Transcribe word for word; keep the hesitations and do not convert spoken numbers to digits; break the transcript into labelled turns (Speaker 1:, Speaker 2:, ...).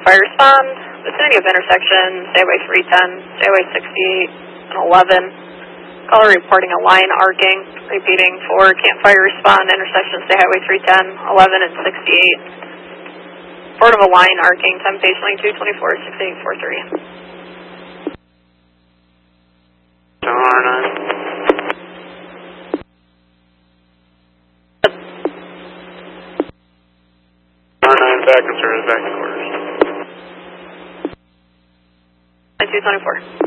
Speaker 1: fire respond. Vicinity of intersection, stairway three ten, stairway sixty-eight, and eleven. Caller reporting a line arcing. Repeating for campfire respond, intersection, stay highway three ten, eleven, and sixty-eight. Report of a line arcing, time page twenty-two twenty-four, six eight four three.
Speaker 2: R nine. R nine back and service back to quarters.
Speaker 1: twenty-two twenty-four.